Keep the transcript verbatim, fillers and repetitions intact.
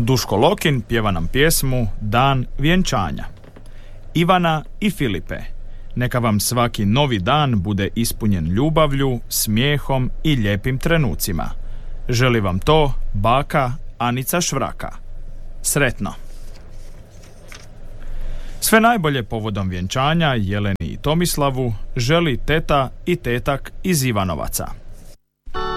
Duško Lokin pjeva nam pjesmu Dan vjenčanja. Ivana i Filipe, neka vam svaki novi dan bude ispunjen ljubavlju, smijehom i lijepim trenucima. Želi vam to baka Anica Švraka. Sretno! Sve najbolje povodom vjenčanja Jeleni i Tomislavu želi teta i tetak iz Ivanovaca.